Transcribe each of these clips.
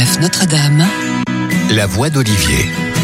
RCF Notre-Dame, la voix d'Olivier.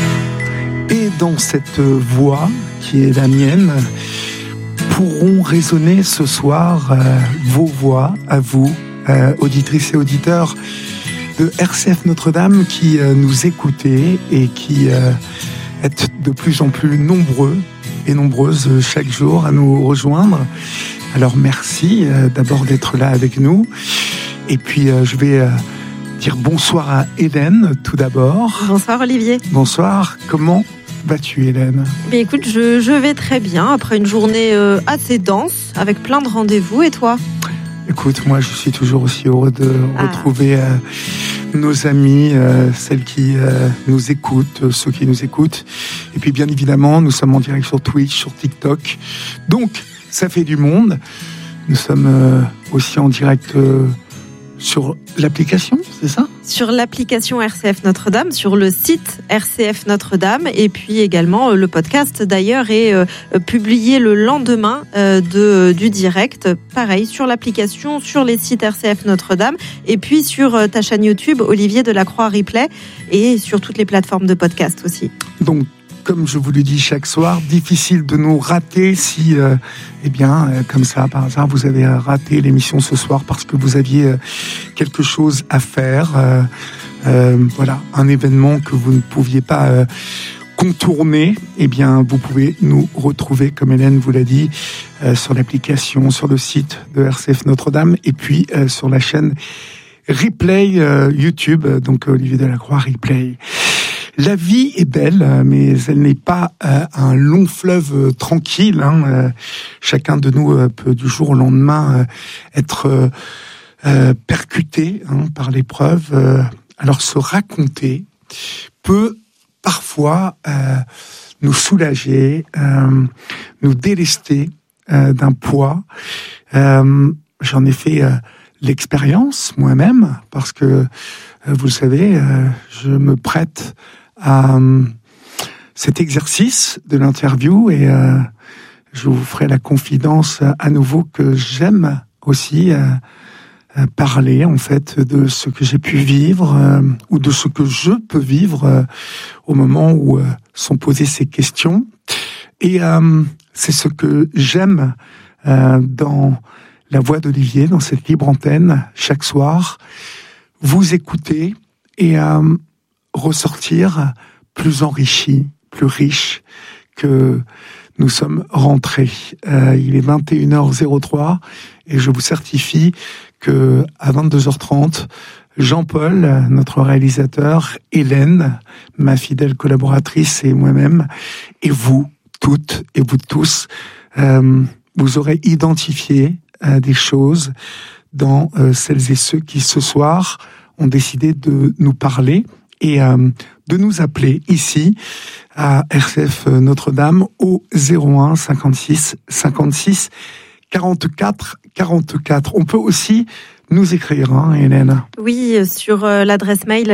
Et dans cette voix qui est la mienne, pourront résonner ce soir vos voix à vous, auditrices et auditeurs de RCF Notre-Dame qui nous écoutez et qui êtes de plus en plus nombreux et nombreuses chaque jour à nous rejoindre. Alors merci d'abord d'être là avec nous. Et puis je vais dire bonsoir à Hélène tout d'abord. Bonsoir Olivier. Bonsoir, comment vas-tu Hélène ? Mais écoute, je vais très bien après une journée assez dense avec plein de rendez-vous. Et toi ? Écoute, moi je suis toujours aussi heureux de retrouver nos amis, celles qui nous écoutent, ceux qui nous écoutent. Et puis bien évidemment, nous sommes en direct sur Twitch, sur TikTok. Donc, ça fait du monde. Nous sommes aussi en direct sur l'application, c'est ça ? Sur l'application RCF Notre-Dame, sur le site RCF Notre-Dame, et puis également le podcast d'ailleurs est publié le lendemain du direct. Pareil, sur l'application, sur les sites RCF Notre-Dame, et puis sur ta chaîne YouTube, Olivier Delacroix Replay, et sur toutes les plateformes de podcast aussi. Donc, comme je vous le dis chaque soir, difficile de nous rater si, comme ça, par hasard, vous avez raté l'émission ce soir parce que vous aviez quelque chose à faire. Voilà, un événement que vous ne pouviez pas contourner. Eh bien, vous pouvez nous retrouver, comme Hélène vous l'a dit, sur l'application, sur le site de RCF Notre-Dame, et puis sur la chaîne Replay YouTube, donc Olivier Delacroix Replay. La vie est belle, mais elle n'est pas un long fleuve tranquille. Chacun de nous peut du jour au lendemain être percuté par l'épreuve. Alors se raconter peut parfois nous soulager, nous délester d'un poids. J'en ai fait l'expérience moi-même parce que, vous le savez, je me prête à cet exercice de l'interview et je vous ferai la confidence à nouveau que j'aime aussi parler en fait de ce que j'ai pu vivre ou de ce que je peux vivre au moment où sont posées ces questions. Et c'est ce que j'aime dans la voix d'Olivier, dans cette libre antenne, chaque soir, vous écouter et ressortir plus enrichi, plus riche que nous sommes rentrés. Il est 21h03 et je vous certifie que à 22h30, Jean-Paul, notre réalisateur, Hélène, ma fidèle collaboratrice et moi-même, et vous toutes et vous tous, vous aurez identifié des choses dans celles et ceux qui ce soir ont décidé de nous parler et de nous appeler ici à RCF Notre-Dame au 01 56 56 44 44. On peut aussi nous écrire, Hélène. Oui, sur l'adresse mail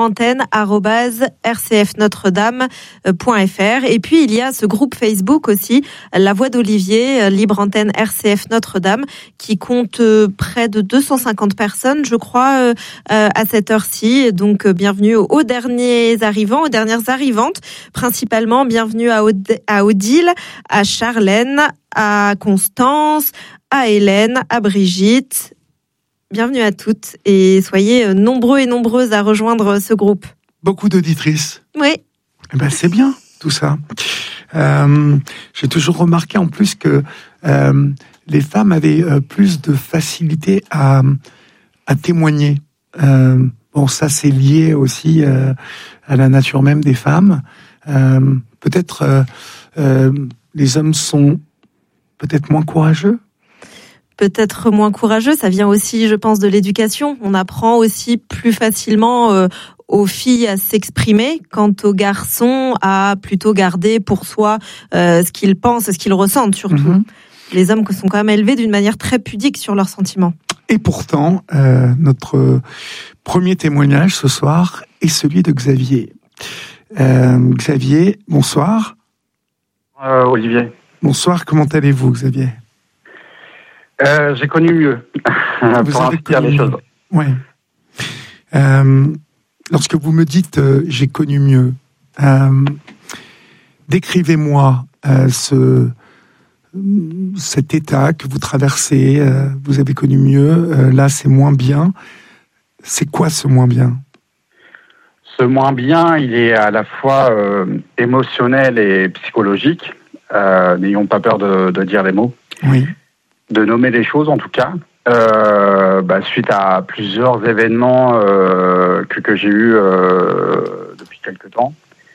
libreantenne@rcfnotredame.fr. Et puis, il y a ce groupe Facebook aussi, La Voix d'Olivier, Libre Antenne RCF Notre-Dame, qui compte près de 250 personnes, je crois, à cette heure-ci. Donc, bienvenue aux derniers arrivants, aux dernières arrivantes. Principalement, bienvenue à Odile, à Charlène, à Constance, à Hélène, à Brigitte. Bienvenue à toutes et soyez nombreux et nombreuses à rejoindre ce groupe. Beaucoup d'auditrices. Oui. Eh ben, c'est bien tout ça. J'ai toujours remarqué en plus que les femmes avaient plus de facilité à témoigner. Bon, ça c'est lié aussi à la nature même des femmes. Peut-être les hommes sont peut-être moins courageux. Peut-être moins courageux, ça vient aussi, je pense, de l'éducation. On apprend aussi plus facilement aux filles à s'exprimer, quant aux garçons à plutôt garder pour soi ce qu'ils pensent, ce qu'ils ressentent surtout. Mm-hmm. Les hommes sont quand même élevés d'une manière très pudique sur leurs sentiments. Et pourtant, notre premier témoignage ce soir est celui de Xavier. Xavier, bonsoir. Olivier. Bonsoir, comment allez-vous, Xavier ? J'ai connu mieux, pour ainsi dire les choses. Oui. lorsque vous me dites j'ai connu mieux, décrivez-moi cet état que vous traversez, vous avez connu mieux, là c'est moins bien. C'est quoi ce moins bien ? Ce moins bien, il est à la fois émotionnel et psychologique. N'ayons pas peur de dire les mots. Oui. De nommer les choses en tout cas. Suite à plusieurs événements que j'ai eus depuis quelque temps.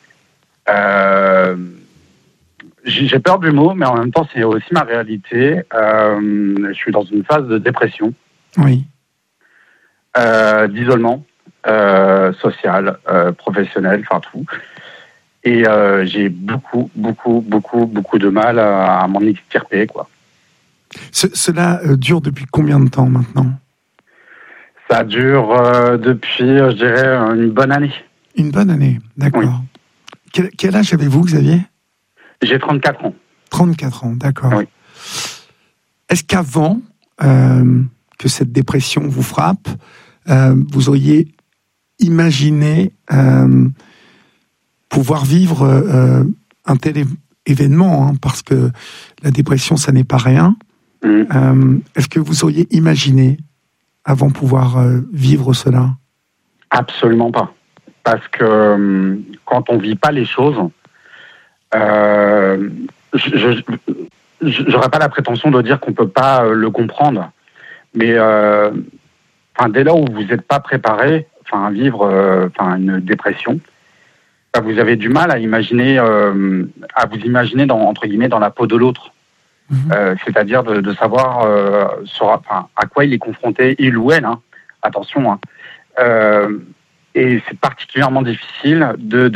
J'ai peur du mot, mais en même temps, c'est aussi ma réalité. Je suis dans une phase de dépression. Oui. D'isolement social, professionnel, enfin tout. Et j'ai beaucoup de mal à m'en extirper, quoi. Cela dure depuis combien de temps maintenant ? Ça dure depuis, je dirais, une bonne année. Une bonne année, d'accord. Oui. Quel âge avez-vous, Xavier ? J'ai 34 ans. 34 ans, d'accord. Oui. Est-ce qu'avant que cette dépression vous frappe, vous auriez imaginé pouvoir vivre un tel événement, hein, parce que la dépression, ça n'est pas rien. Est-ce que vous auriez imaginé avant pouvoir vivre cela ? Absolument pas. Parce que quand on vit pas les choses, j'aurais pas la prétention de dire qu'on peut pas le comprendre. Mais dès lors où vous n'êtes pas préparé, à vivre une dépression, vous avez du mal à imaginer, à vous imaginer entre guillemets dans la peau de l'autre. C'est-à-dire de savoir à quoi il est confronté, il ou elle, hein, attention. Hein. Et c'est particulièrement difficile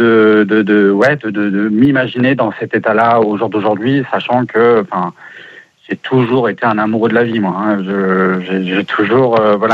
de m'imaginer dans cet état-là au jour d'aujourd'hui, sachant que j'ai toujours été un amoureux de la vie, moi. Hein. J'ai toujours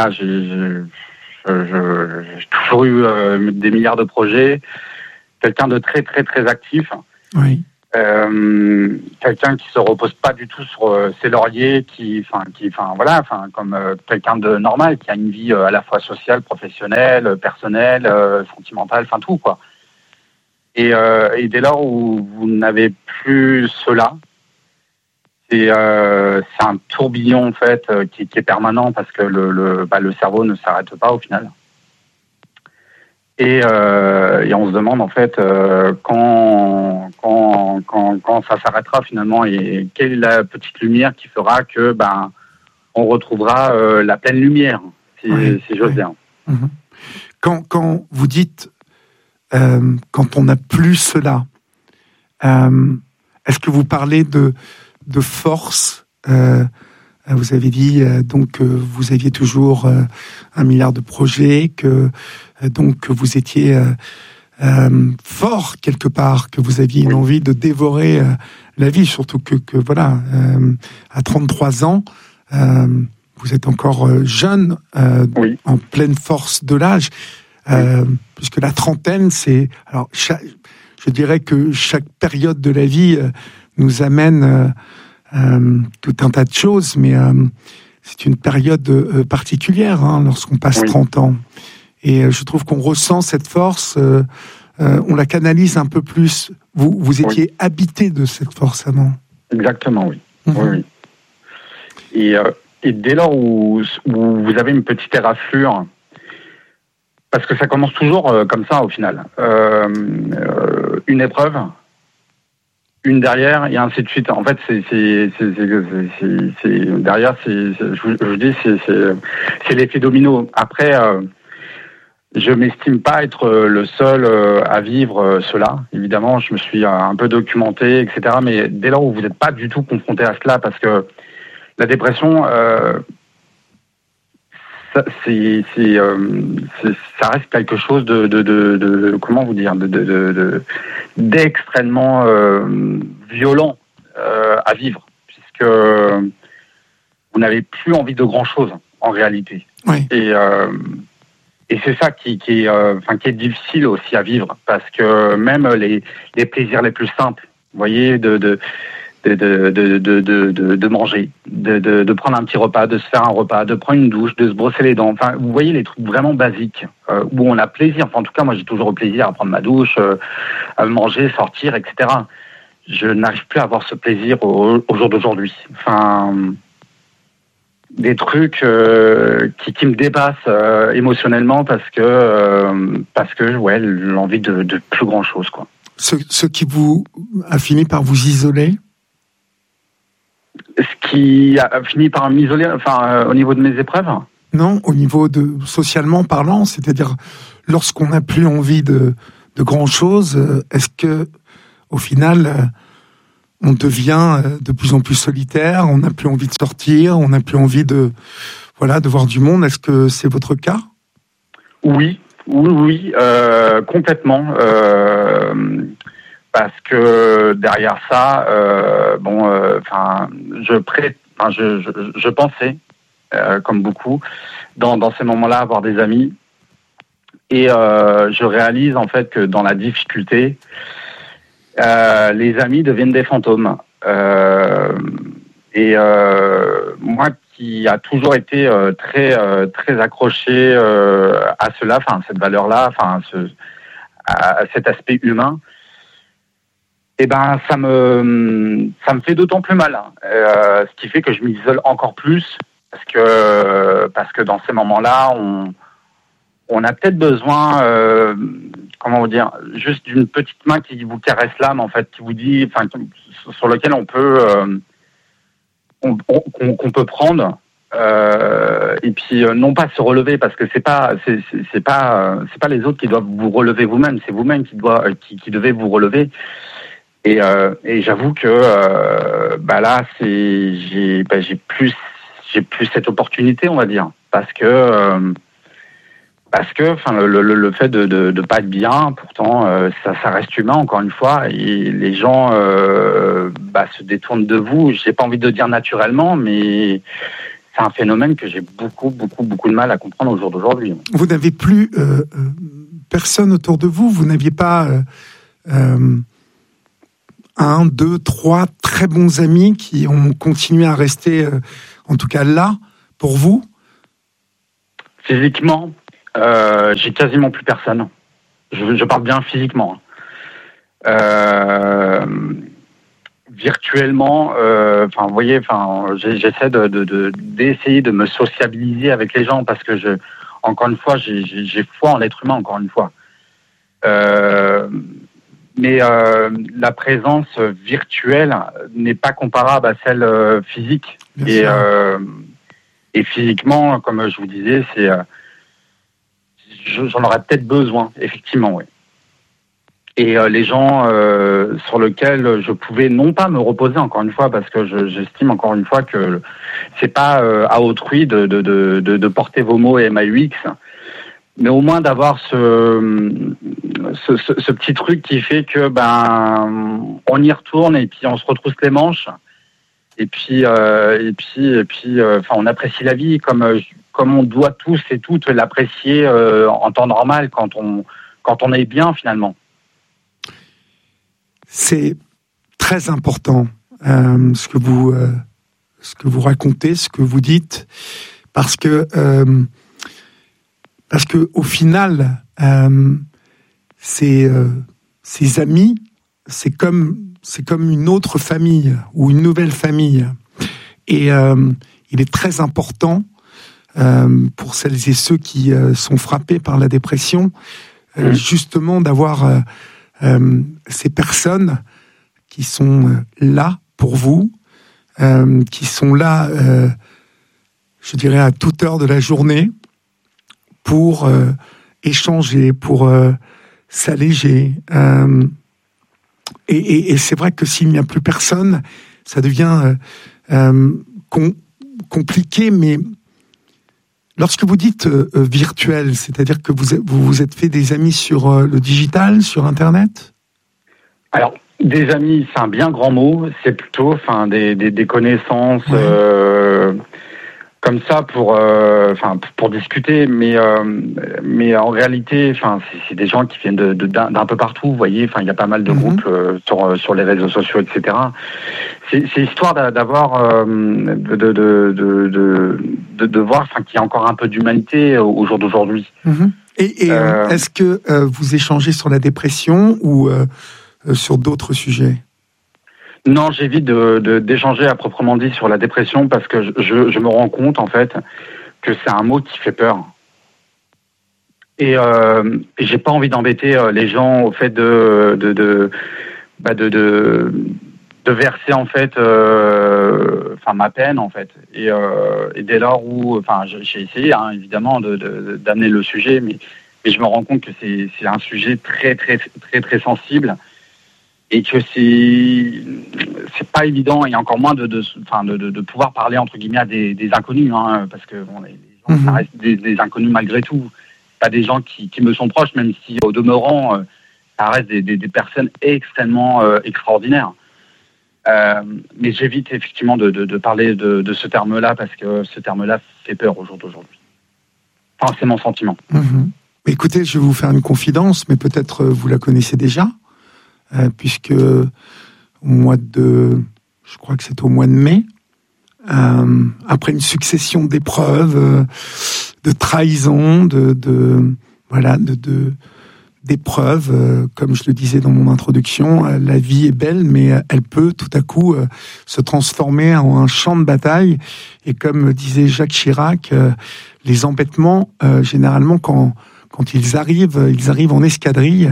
j'ai toujours eu des milliards de projets, quelqu'un de très très très actif. Oui. Quelqu'un qui se repose pas du tout sur ses lauriers, comme quelqu'un de normal qui a une vie à la fois sociale, professionnelle, personnelle, sentimentale, tout quoi. Et dès lors où vous n'avez plus cela, c'est un tourbillon en fait qui est permanent parce que le cerveau ne s'arrête pas au final. Et on se demande en fait quand ça s'arrêtera finalement et quelle est la petite lumière qui fera que on retrouvera la pleine lumière, si j'ose dire. Quand vous dites quand on n'a plus cela, est-ce que vous parlez de force? Vous avez dit donc vous aviez toujours 1 milliard de projets, que donc vous étiez fort quelque part, que vous aviez une envie de dévorer la vie, surtout que voilà, à 33 ans, vous êtes encore jeune, en pleine force de l'âge, puisque la trentaine, c'est... Alors, je dirais que chaque période de la vie nous amène tout un tas de choses, mais c'est une période particulière lorsqu'on passe 30 ans. Et je trouve qu'on ressent cette force, on la canalise un peu plus. Vous étiez habité de cette force avant. Exactement, oui. Oui. Et dès lors où vous avez une petite éraflure, parce que ça commence toujours comme ça au final, une épreuve, une derrière, et ainsi de suite. En fait, derrière, je vous dis, c'est l'effet domino. Après, je m'estime pas être le seul à vivre cela. Évidemment, je me suis un peu documenté, etc. Mais dès lors où vous n'êtes pas du tout confronté à cela, parce que la dépression, ça reste quelque chose de comment vous dire, d'extrêmement violent à vivre, puisque vous n'avez plus envie de grand chose en réalité. Oui. Et c'est ça qui est difficile aussi à vivre, parce que même les plaisirs les plus simples, vous voyez, de manger, de prendre un petit repas, de se faire un repas, de prendre une douche, de se brosser les dents. Enfin, vous voyez les trucs vraiment basiques où on a plaisir. Enfin, en tout cas, moi, j'ai toujours eu plaisir à prendre ma douche, à manger, sortir, etc. Je n'arrive plus à avoir ce plaisir au jour d'aujourd'hui. Enfin, des trucs qui me dépassent émotionnellement parce que ouais, l'envie de plus grand chose, quoi. Ce qui vous a fini par vous isoler? Ce qui a fini par m'isoler, au niveau de mes épreuves? Non, au niveau de socialement parlant, c'est-à-dire lorsqu'on n'a plus envie de grand chose, est-ce que au final on devient de plus en plus solitaire, on n'a plus envie de sortir, on n'a plus envie de voir du monde? Est-ce que c'est votre cas? Oui, complètement. Parce que derrière ça, je pensais, comme beaucoup, dans ces moments-là, avoir des amis. Et je réalise en fait que dans la difficulté, les amis deviennent des fantômes. Moi qui a toujours été très accroché à cela, cette valeur-là, à cet aspect humain, et ben ça me fait d'autant plus mal. Ce qui fait que je m'isole encore plus parce que dans ces moments-là, on a peut-être besoin, juste d'une petite main qui vous caresse l'âme, en fait, qui vous dit, sur lequel on peut qu'on peut prendre. Et puis non pas se relever, parce que c'est pas les autres qui doivent vous relever vous-même, c'est vous-même qui devez vous relever. Et j'avoue que là j'ai plus cette opportunité, on va dire, parce que le fait de pas être bien, pourtant ça reste humain, encore une fois, et les gens se détournent de vous. J'ai pas envie de dire naturellement, mais c'est un phénomène que j'ai beaucoup de mal à comprendre au jour d'aujourd'hui. Vous n'avez plus personne autour de vous? Vous n'aviez pas 1, 2, 3 très bons amis qui ont continué à rester, en tout cas là, pour vous? Physiquement, j'ai quasiment plus personne. Je parle bien physiquement. Virtuellement, vous voyez, j'essaie d'essayer de me sociabiliser avec les gens, parce que encore une fois, j'ai foi en l'être humain, encore une fois. Mais la présence virtuelle n'est pas comparable à celle physique. Et physiquement, comme je vous disais, j'en aurais peut-être besoin, effectivement, oui. Et les gens sur lesquels je pouvais non pas me reposer, encore une fois, parce que j'estime encore une fois que c'est pas à autrui de porter vos mots et MAUX, mais au moins d'avoir ce petit truc qui fait que on y retourne et puis on se retrousse les manches, et puis on apprécie la vie comme on doit tous et toutes l'apprécier en temps normal, quand on est bien, finalement. C'est très important ce que vous racontez, ce que vous dites, parce que au final, ces amis, c'est comme une autre famille ou une nouvelle famille, et il est très important pour celles et ceux qui sont frappés par la dépression, justement d'avoir ces personnes qui sont là pour vous, qui sont là, je dirais, à toute heure de la journée, pour échanger, pour s'alléger. Et c'est vrai que s'il n'y a plus personne, ça devient compliqué, mais lorsque vous dites virtuel, c'est-à-dire que vous vous êtes fait des amis sur le digital, sur Internet? Alors, des amis, c'est un bien grand mot. C'est plutôt, des connaissances, comme ça pour discuter, mais en réalité, c'est des gens qui viennent d'un peu partout, vous voyez. Il y a pas mal de groupes sur les réseaux sociaux, etc. C'est histoire d'avoir de voir qu'il y a encore un peu d'humanité au jour d'aujourd'hui. Et est-ce que vous échangez sur la dépression ou sur d'autres sujets? Non, j'évite d'échanger à proprement dit sur la dépression parce que je me rends compte en fait que c'est un mot qui fait peur. Et j'ai pas envie d'embêter les gens au fait de verser en fait ma peine en fait. Et dès lors où j'ai essayé évidemment d'amener le sujet, mais je me rends compte que c'est un sujet très très très très sensible. Et que c'est pas évident, et encore moins de pouvoir parler entre guillemets à des inconnus, parce que les gens, ça reste des inconnus malgré tout, pas des gens qui me sont proches, même si au demeurant ça reste des personnes extrêmement extraordinaires. Mais j'évite effectivement de parler de ce terme-là parce que ce terme-là fait peur au jour d'aujourd'hui. C'est mon sentiment. Écoutez, je vais vous faire une confidence, mais peut-être vous la connaissez déjà. Puisque je crois que c'est au mois de mai, après une succession d'épreuves, de trahisons, d'épreuves, comme je le disais dans mon introduction, la vie est belle, mais elle peut tout à coup se transformer en un champ de bataille. Et comme disait Jacques Chirac, les embêtements, généralement, quand ils arrivent en escadrille.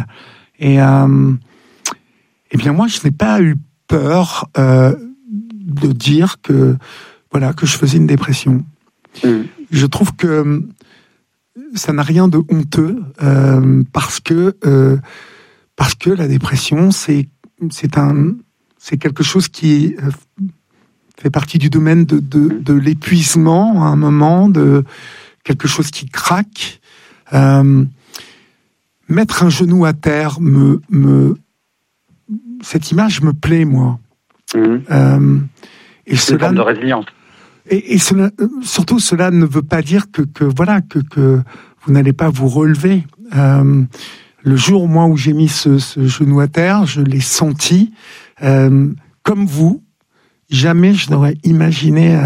Eh bien, moi, je n'ai pas eu peur de dire que je faisais une dépression. Je trouve que ça n'a rien de honteux parce que la dépression, c'est quelque chose qui fait partie du domaine de l'épuisement à un moment, de quelque chose qui craque. Mettre un genou à terre cette image me plaît, moi. Et c'est une forme de résilience. Et cela, surtout, cela ne veut pas dire que vous n'allez pas vous relever. Le jour, moi, où j'ai mis ce genou à terre, je l'ai senti comme vous. Jamais je n'aurais imaginé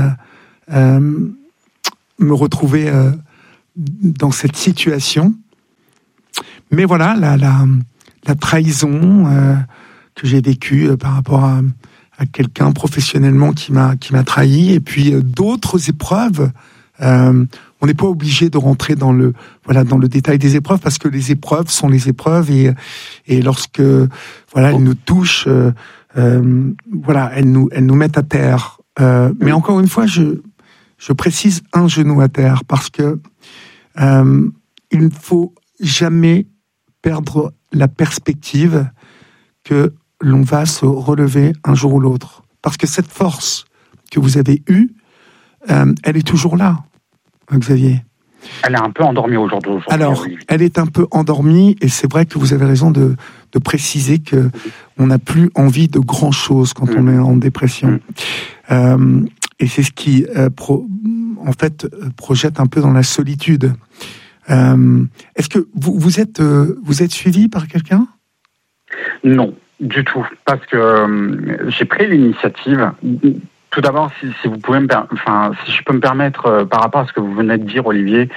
me retrouver dans cette situation. Mais voilà, la trahison que j'ai vécue par rapport à quelqu'un professionnellement qui m'a trahi, et puis d'autres épreuves. On n'est pas obligé de rentrer dans le détail des épreuves, parce que les épreuves sont les épreuves, et lorsque elles nous touchent, elles nous mettent à terre. Mais encore une fois, je précise un genou à terre, parce que il ne faut jamais perdre la perspective que l'on va se relever un jour ou l'autre. Parce que cette force que vous avez eue, elle est toujours là, Xavier. Elle est un peu endormie aujourd'hui. Alors, elle est un peu endormie, et c'est vrai que vous avez raison de préciser que on n'a plus envie de grand-chose quand on est en dépression. Et c'est ce qui, projette un peu dans la solitude. Est-ce que vous êtes suivi par quelqu'un ? Non, du tout, parce que j'ai pris l'initiative. Tout d'abord, si vous pouvez si je peux me permettre, par rapport à ce que vous venez de dire, Olivier,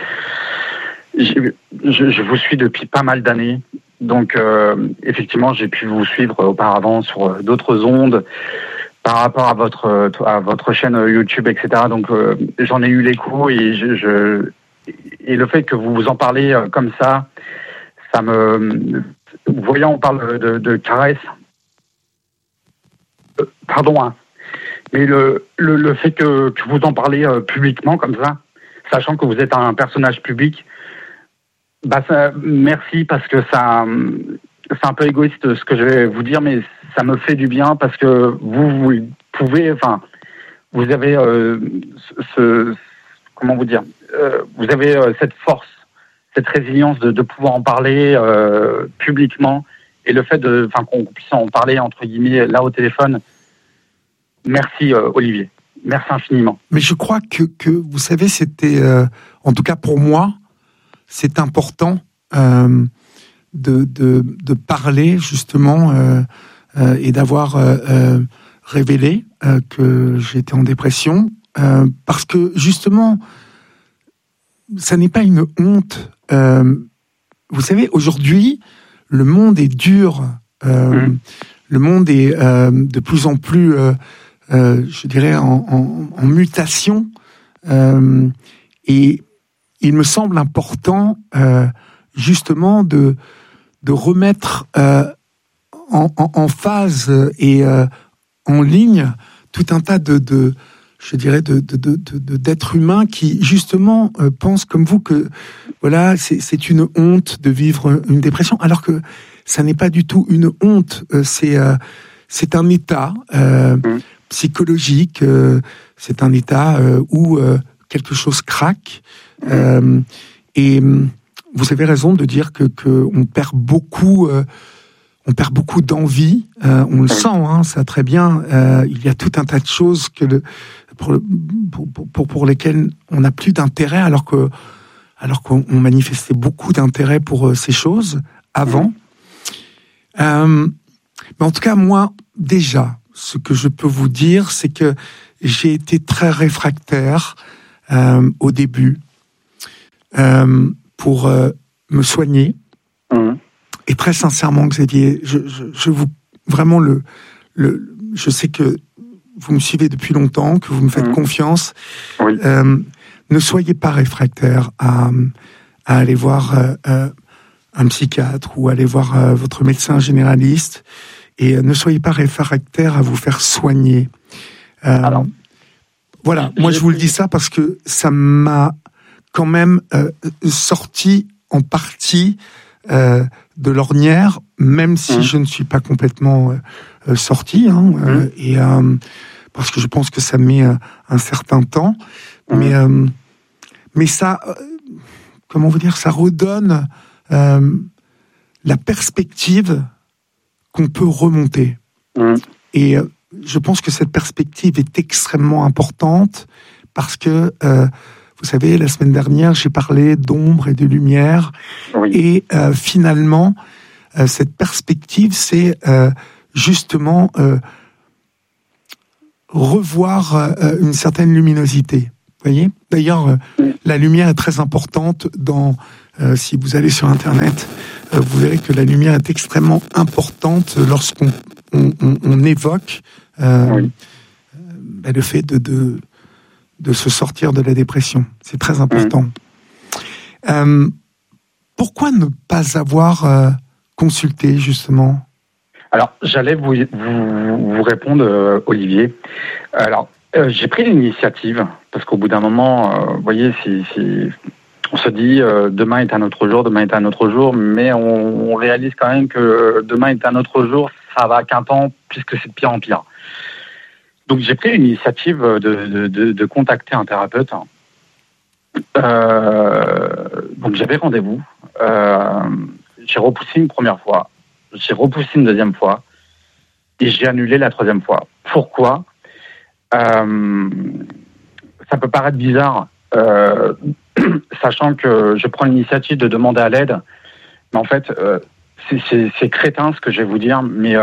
je vous suis depuis pas mal d'années. Donc, effectivement, j'ai pu vous suivre auparavant sur d'autres ondes par rapport à votre chaîne YouTube, etc. Donc, j'en ai eu l'écho, et et le fait que vous vous en parlez comme ça me... Voyons, on parle de caresses. Pardon, mais le fait que vous en parlez publiquement comme ça, sachant que vous êtes un personnage public, merci, parce que ça, c'est un peu égoïste ce que je vais vous dire, mais ça me fait du bien, parce que vous pouvez, vous avez comment vous dire, vous avez cette force, cette résilience de pouvoir en parler publiquement, et le fait qu'on puisse en parler entre guillemets là au téléphone. Merci Olivier. Merci infiniment. Mais je crois que vous savez, c'était, en tout cas pour moi, c'est important de parler justement et d'avoir révélé que j'étais en dépression, parce que justement, ça n'est pas une honte. Vous savez, aujourd'hui, le monde est dur. Le monde est de plus en plus, je dirais, en mutation. Et il me semble important, justement, de remettre en phase et en ligne tout un tas je dirais, d'êtres humains qui, justement, pensent comme vous que, voilà, c'est une honte de vivre une dépression, alors que ça n'est pas du tout une honte. C'est un état psychologique, c'est un état où quelque chose craque. Et vous avez raison de dire que on perd beaucoup d'envie. On le sent, ça très bien. Il y a tout un tas de choses pour lesquelles on n'a plus d'intérêt, alors qu'on manifestait beaucoup d'intérêt pour ces choses avant. Mais en tout cas, moi, déjà, ce que je peux vous dire, c'est que j'ai été très réfractaire au début pour me soigner. Et très sincèrement, Xavier, je vous vraiment je sais que vous me suivez depuis longtemps, que vous me faites confiance. Oui. Ne soyez pas réfractaire à aller voir un psychiatre ou aller voir votre médecin généraliste, et ne soyez pas réfractaire à vous faire soigner. Alors, voilà, moi je vous le dis ça parce que ça m'a quand même sorti en partie de l'ornière, même si je ne suis pas complètement sorti, et parce que je pense que ça met un certain temps, mais ça, comment vous dire, ça redonne la perspective qu'on peut remonter. Et je pense que cette perspective est extrêmement importante parce que vous savez, la semaine dernière, j'ai parlé d'ombre et de lumière. Et finalement, cette perspective, c'est justement revoir une certaine luminosité. Vous voyez ? D'ailleurs, la lumière est très importante si vous allez sur Internet, vous verrez que la lumière est extrêmement importante lorsqu'on évoque le fait de se sortir de la dépression. C'est très important. Pourquoi ne pas avoir consulté, justement ? Alors, j'allais vous répondre, Olivier. Alors, j'ai pris l'initiative, parce qu'au bout d'un moment, vous voyez, on se dit demain est un autre jour, mais on réalise quand même que demain est un autre jour, ça va qu'un temps, puisque c'est de pire en pire. Donc j'ai pris l'initiative de contacter un thérapeute. Donc j'avais rendez-vous. J'ai repoussé une première fois, j'ai repoussé une deuxième fois, et j'ai annulé la troisième fois. Pourquoi ? Ça peut paraître bizarre, sachant que je prends l'initiative de demander à l'aide, mais en fait, c'est crétin ce que je vais vous dire, mais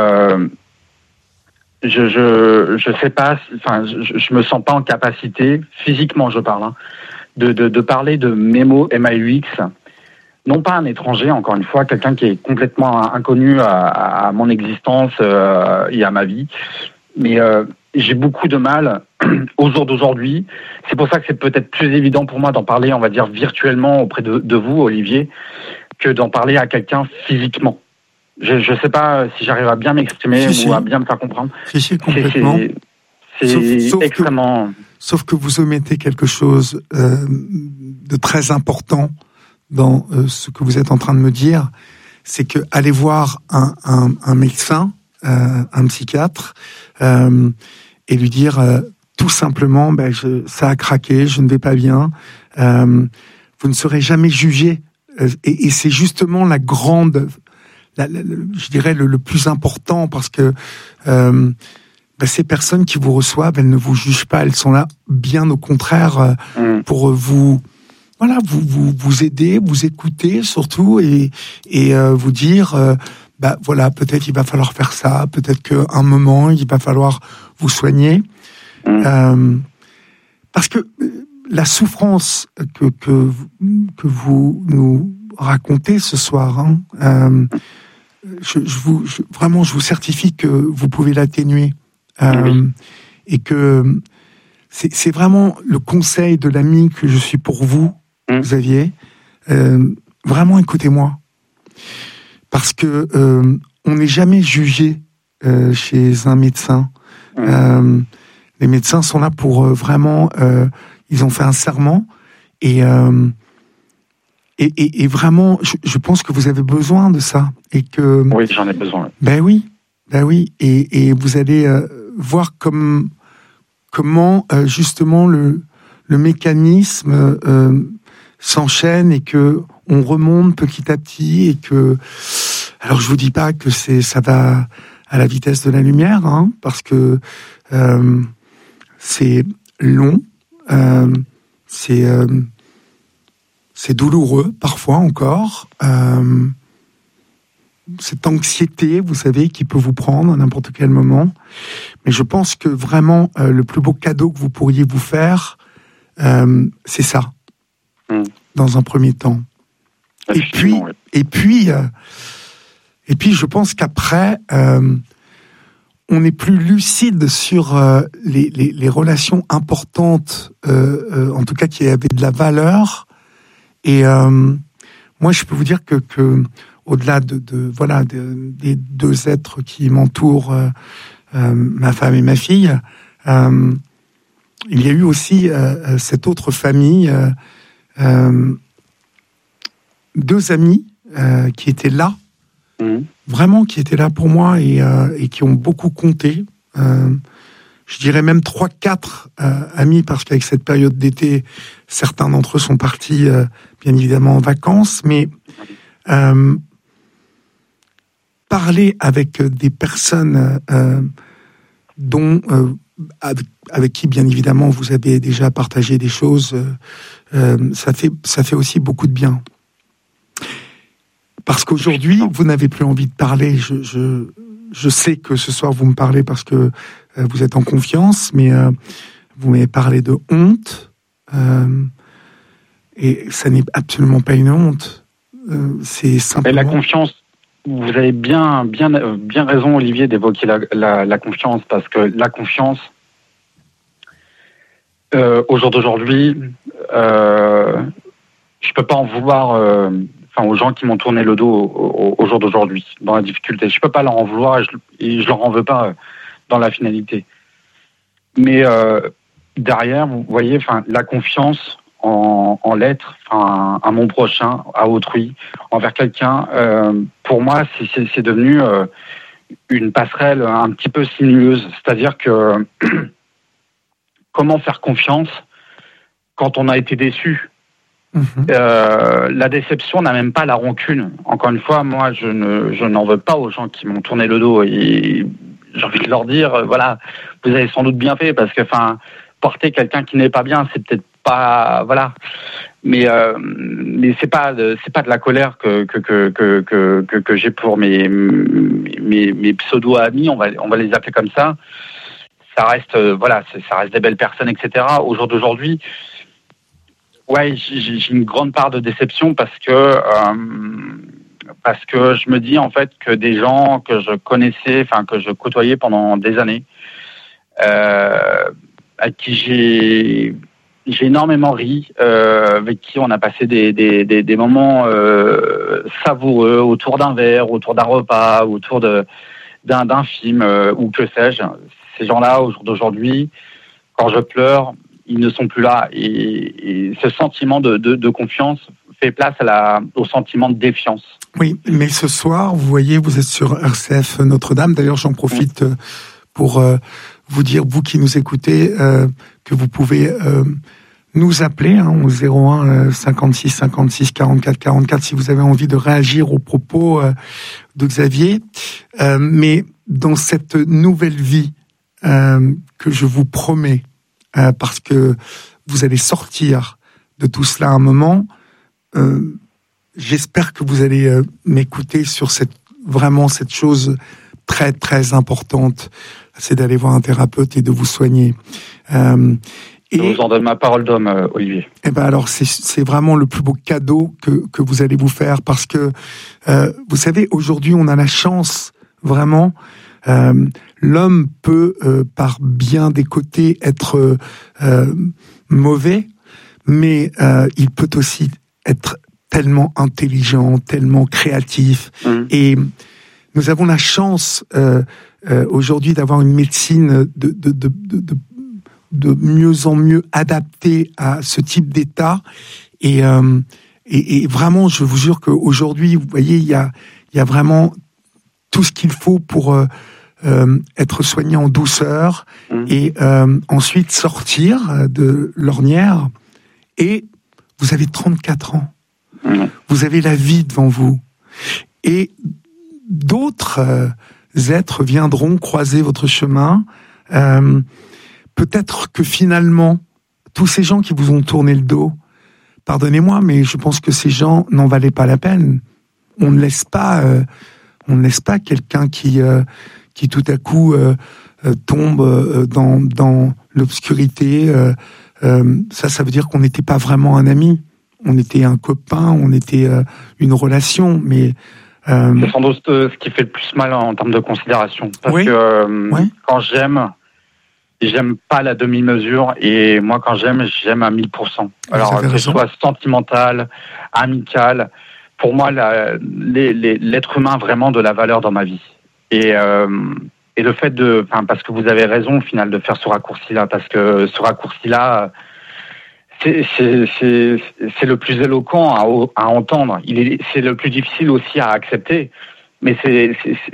je sais pas, enfin, je me sens pas en capacité, physiquement je parle, de parler de mes mots MAUX, non pas un étranger, encore une fois, quelqu'un qui est complètement inconnu à mon existence et à ma vie, mais j'ai beaucoup de mal au jour d'aujourd'hui. C'est pour ça que c'est peut-être plus évident pour moi d'en parler, on va dire, virtuellement auprès de vous, Olivier, que d'en parler à quelqu'un physiquement. Je ne sais pas si j'arrive à bien m'exprimer ou à bien me faire comprendre. Si, complètement. C'est extrêmement... Sauf que vous omettez quelque chose de très important dans ce que vous êtes en train de me dire, c'est que aller voir un médecin, un psychiatre, et lui dire tout simplement, ça a craqué, je ne vais pas bien, vous ne serez jamais jugé. Et c'est justement la grande... je dirais le plus important, parce que ces personnes qui vous reçoivent, elles ne vous jugent pas, elles sont là bien au contraire pour vous aider, vous écouter surtout et vous dire voilà, peut-être il va falloir faire ça, peut-être qu'à un moment il va falloir vous soigner. Parce que la souffrance que vous nous racontez ce soir, je vous certifie que vous pouvez l'atténuer. Et que c'est vraiment le conseil de l'ami que je suis pour vous, Xavier. Vraiment, écoutez-moi. Parce que on n'est jamais jugé chez un médecin. Les médecins sont là pour vraiment... ils ont fait un serment et vraiment, je pense que vous avez besoin de ça. Et que, oui, j'en ai besoin. Ben oui. Et vous allez voir comment justement le mécanisme s'enchaîne et que on remonte petit à petit et que... Alors je vous dis pas que ça va à la vitesse de la lumière, parce que c'est long, c'est douloureux parfois encore. Cette anxiété, vous savez, qui peut vous prendre à n'importe quel moment. Mais je pense que vraiment, le plus beau cadeau que vous pourriez vous faire, c'est ça, dans un premier temps. Et puis, je pense qu'après, on est plus lucide sur les relations importantes, en tout cas qui avaient de la valeur. Et moi, je peux vous dire que au-delà des deux êtres qui m'entourent, ma femme et ma fille, il y a eu aussi cette autre famille, deux amis qui étaient là, vraiment qui étaient là pour moi et qui ont beaucoup compté. Je dirais même 3-4 amis, parce qu'avec cette période d'été, certains d'entre eux sont partis, bien évidemment, en vacances, mais parler avec des personnes avec qui, bien évidemment, vous avez déjà partagé des choses, ça fait aussi beaucoup de bien. Parce qu'aujourd'hui, vous n'avez plus envie de parler. Je sais que ce soir, vous me parlez parce que vous êtes en confiance, mais vous m'avez parlé de honte. Et ça n'est absolument pas une honte. C'est simplement... Mais la confiance, vous avez bien raison, Olivier, d'évoquer la confiance, parce que la confiance, au jour d'aujourd'hui, je peux pas en vouloir... aux gens qui m'ont tourné le dos au jour d'aujourd'hui, dans la difficulté. Je peux pas leur en vouloir et je leur en veux pas dans la finalité. Mais derrière, vous voyez, la confiance en l'être, à mon prochain, à autrui, envers quelqu'un, pour moi, c'est devenu une passerelle un petit peu sinueuse. C'est-à-dire que comment faire confiance quand on a été déçu? La déception n'a même pas la rancune. Encore une fois, moi, je n'en veux pas aux gens qui m'ont tourné le dos, et j'ai envie de leur dire, voilà, vous avez sans doute bien fait, parce que, porter quelqu'un qui n'est pas bien, c'est peut-être pas, voilà, mais c'est pas de la colère que j'ai pour mes pseudo amis, on va les appeler comme ça. Ça reste, ça reste des belles personnes, etc. Au jour d'aujourd'hui, ouais, j'ai une grande part de déception parce que je me dis en fait que des gens que je connaissais, que je côtoyais pendant des années, à qui j'ai énormément ri, avec qui on a passé des moments savoureux autour d'un verre, autour d'un repas, autour d'un film, ou que sais-je. Ces gens-là, au jour d'aujourd'hui, quand je pleure, ils ne sont plus là, et ce sentiment de confiance fait place au sentiment de défiance. Oui, mais ce soir, vous voyez, vous êtes sur RCF Notre-Dame. D'ailleurs, j'en profite pour vous dire, vous qui nous écoutez, que vous pouvez nous appeler au 01 56 56 44 44 si vous avez envie de réagir aux propos de Xavier. Mais dans cette nouvelle vie que je vous promets, parce que vous allez sortir de tout cela à un moment. J'espère que vous allez m'écouter sur cette chose très très importante, c'est d'aller voir un thérapeute et de vous soigner. Je vous en donne ma parole d'homme, Olivier. Et ben alors c'est vraiment le plus beau cadeau que vous allez vous faire, parce que vous savez, aujourd'hui on a la chance vraiment. L'homme peut par bien des côtés être mauvais, mais il peut aussi être tellement intelligent, tellement créatif. Et nous avons la chance aujourd'hui d'avoir une médecine de mieux en mieux adaptée à ce type d'état. Et vraiment, je vous jure qu'aujourd'hui, vous voyez, il y a vraiment tout ce qu'il faut pour être soigné en douceur et ensuite sortir de l'ornière. Et vous avez 34 ans. Vous avez la vie devant vous. Et d'autres êtres viendront croiser votre chemin. Peut-être que finalement, tous ces gens qui vous ont tourné le dos, pardonnez-moi, mais je pense que ces gens n'en valaient pas la peine. On ne laisse pas quelqu'un qui tout à coup tombe dans l'obscurité. Ça veut dire qu'on n'était pas vraiment un ami. On était un copain, on était une relation, mais... C'est sans doute ce qui fait le plus mal en termes de considération. Parce que quand j'aime pas la demi-mesure, et moi quand j'aime à 1000%. Alors que ce soit sentimental, amical, pour moi l'être humain a vraiment de la valeur dans ma vie. Et le fait parce que vous avez raison au final de faire ce raccourci-là, parce que ce raccourci-là, c'est le plus éloquent à entendre. C'est le plus difficile aussi à accepter, mais c'est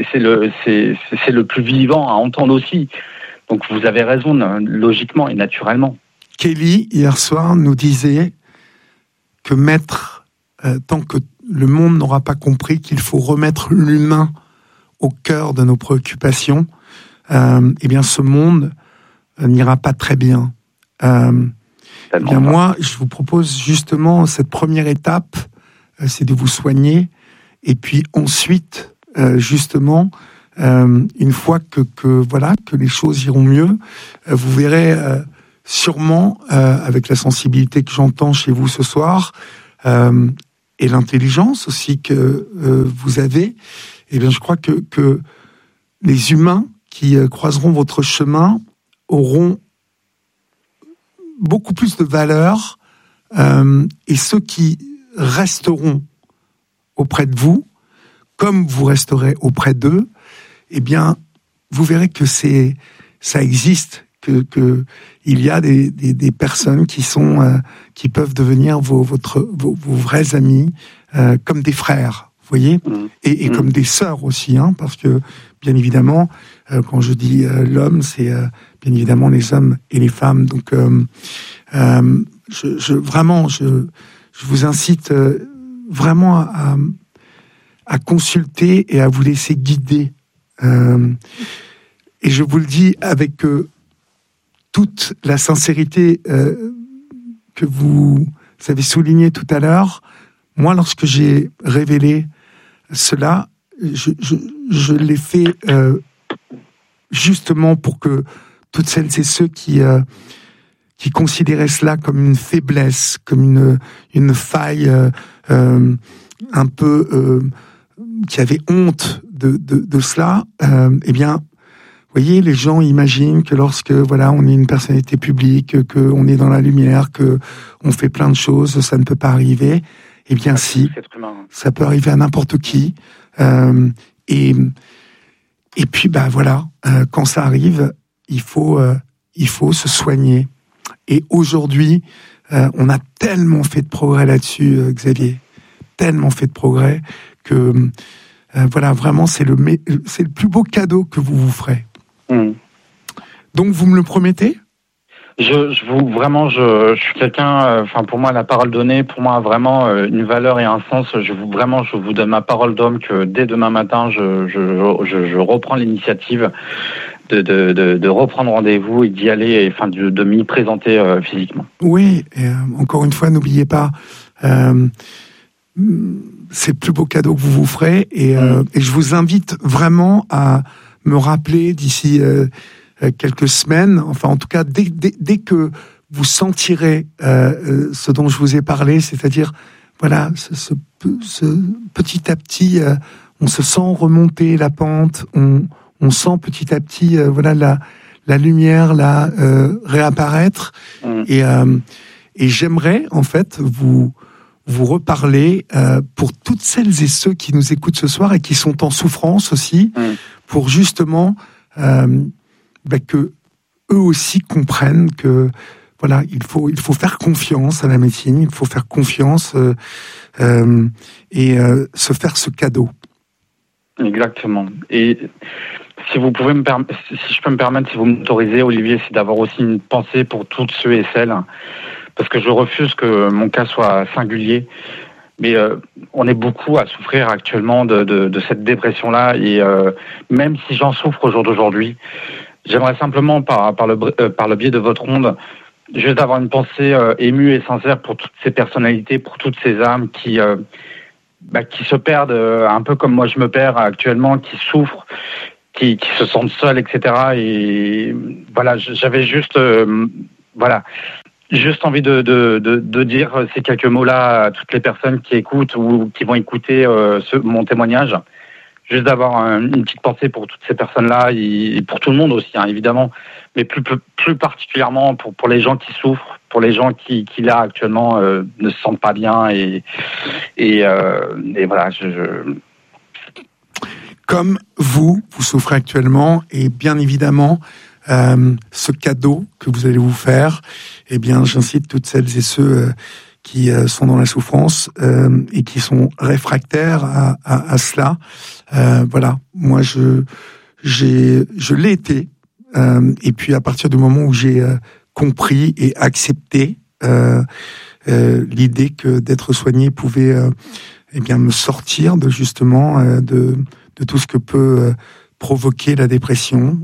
le plus vivant à entendre aussi. Donc vous avez raison, logiquement et naturellement. Kelly, hier soir, nous disait que tant que le monde n'aura pas compris qu'il faut remettre l'humain au cœur de nos préoccupations, eh bien ce monde n'ira pas très bien. Eh bien moi, je vous propose justement cette première étape, c'est de vous soigner, et puis ensuite, justement, une fois que les choses iront mieux, vous verrez sûrement, avec la sensibilité que j'entends chez vous ce soir, et l'intelligence aussi que vous avez, eh bien je crois que les humains qui croiseront votre chemin auront beaucoup plus de valeur, et ceux qui resteront auprès de vous, comme vous resterez auprès d'eux, eh bien, vous verrez que ça existe, que il y a des personnes qui peuvent devenir vos vrais amis, comme des frères, vous voyez, et comme des sœurs aussi, parce que bien évidemment, quand je dis l'homme, c'est bien évidemment les hommes et les femmes. Donc, je vous incite vraiment à consulter et à vous laisser guider. Et je vous le dis avec toute la sincérité que vous avez souligné tout à l'heure. Moi, lorsque j'ai révélé cela, je l'ai fait justement pour que toutes celles et ceux qui considéraient cela comme une faiblesse, comme une faille, un peu qui avaient honte de cela, eh bien, vous voyez, les gens imaginent que lorsque on est une personnalité publique, qu'on est dans la lumière, que on fait plein de choses, ça ne peut pas arriver. Eh bien, si, ça peut arriver à n'importe qui. Et puis, quand ça arrive, il faut se soigner. Et aujourd'hui, on a tellement fait de progrès là-dessus, Xavier, tellement fait de progrès que vraiment, c'est le plus beau cadeau que vous vous ferez. Donc, vous me le promettez ? Je suis quelqu'un. Pour moi, la parole donnée, pour moi, a vraiment une valeur et un sens. Je vous donne ma parole d'homme que dès demain matin, je reprends l'initiative de reprendre rendez-vous et d'y aller, et enfin de m'y présenter physiquement. Oui, et, encore une fois, n'oubliez pas, c'est le plus beau cadeau que vous vous ferez, et je vous invite vraiment à me rappeler d'ici quelques semaines, enfin en tout cas dès que vous sentirez ce dont je vous ai parlé, c'est-à-dire voilà, ce petit à petit, on se sent remonter la pente, on sent petit à petit voilà la lumière là réapparaître, et j'aimerais en fait vous reparler pour toutes celles et ceux qui nous écoutent ce soir et qui sont en souffrance aussi, pour justement que eux aussi comprennent que voilà, il faut faire confiance à la médecine, il faut faire confiance et se faire ce cadeau. Exactement. Et si vous pouvez si je peux me permettre, si vous m'autorisez, Olivier, c'est d'avoir aussi une pensée pour toutes ceux et celles, parce que je refuse que mon cas soit singulier. Mais on est beaucoup à souffrir actuellement de cette dépression-là, et même si j'en souffre au jour d'aujourd'hui, j'aimerais simplement, par le biais de votre onde, juste avoir une pensée émue et sincère pour toutes ces personnalités, pour toutes ces âmes qui se perdent un peu comme moi je me perds actuellement, qui souffrent, qui se sentent seuls, etc. Et voilà, j'avais juste envie de dire ces quelques mots-là à toutes les personnes qui écoutent ou qui vont écouter mon témoignage. Juste d'avoir une petite pensée pour toutes ces personnes-là, et pour tout le monde aussi, hein, évidemment, mais plus particulièrement pour les gens qui souffrent, pour les gens qui là actuellement ne se sentent pas bien, et voilà. Comme vous souffrez actuellement, et bien évidemment, ce cadeau que vous allez vous faire, eh bien, j'incite toutes celles et ceux qui sont dans la souffrance et qui sont réfractaires à cela. Voilà, moi je l'ai été, et puis à partir du moment où j'ai compris et accepté l'idée que d'être soigné pouvait me sortir de justement de tout ce que peut provoquer la dépression,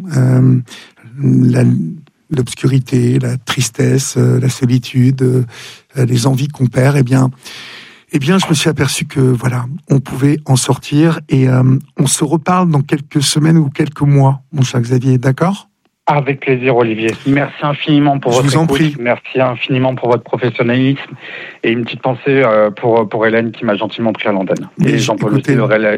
l'obscurité, la tristesse, la solitude, les envies qu'on perd, eh bien, je me suis aperçu que voilà, on pouvait en sortir, et on se reparle dans quelques semaines ou quelques mois, mon cher Xavier, d'accord ? Avec plaisir, Olivier. Merci infiniment pour votre écoute. Prie. Merci infiniment pour votre professionnalisme, et une petite pensée pour Hélène qui m'a gentiment pris à l'antenne. Et Jean-Paul aussi,